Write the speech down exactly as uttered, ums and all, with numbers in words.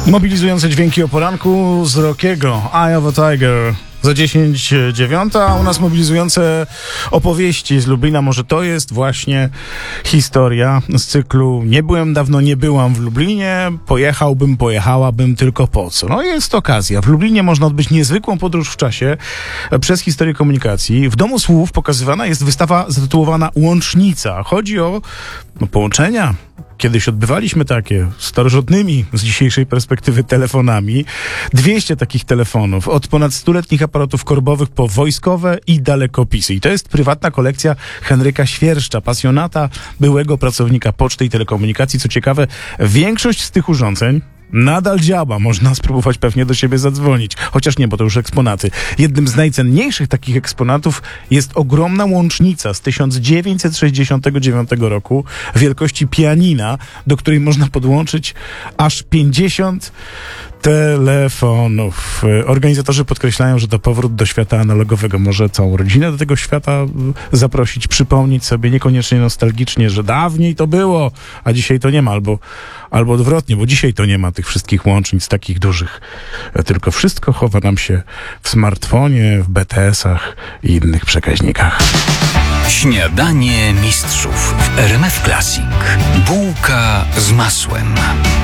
Mobilizujące dźwięki o poranku z Rockiego, Eye of a Tiger. Za dziesięć dziewiąta, a u nas mobilizujące opowieści z Lublina. Może to jest właśnie historia z cyklu Nie byłem dawno, nie byłam w Lublinie, pojechałbym, pojechałabym, tylko po co? No jest okazja. W Lublinie można odbyć niezwykłą podróż w czasie przez historię komunikacji. W Domu Słów pokazywana jest wystawa zatytułowana Łącznica. Chodzi o no, połączenia. Kiedyś odbywaliśmy takie starożytnymi, z dzisiejszej perspektywy, telefonami. dwieście takich telefonów, od ponad stuletnich aparatów korbowych po wojskowe i dalekopisy. I to jest prywatna kolekcja Henryka Świerszcza, pasjonata, byłego pracownika Poczty i Telekomunikacji. Co ciekawe, większość z tych urządzeń nadal działa. Można spróbować pewnie do siebie zadzwonić. Chociaż nie, bo to już eksponaty. Jednym z najcenniejszych takich eksponatów jest ogromna łącznica z tysiąc dziewięćset sześćdziesiątego dziewiątego roku wielkości pianina, do której można podłączyć aż pięćdziesiąt telefonów. Organizatorzy podkreślają, że to powrót do świata analogowego. Może całą rodzinę do tego świata zaprosić, przypomnieć sobie niekoniecznie nostalgicznie, że dawniej to było, a dzisiaj to nie ma. Albo, albo odwrotnie, bo dzisiaj to nie ma tych wszystkich łącznic takich dużych. Tylko wszystko chowa nam się w smartfonie, w B T S-ach i innych przekaźnikach. Śniadanie mistrzów w R M F Classic. Bułka z masłem.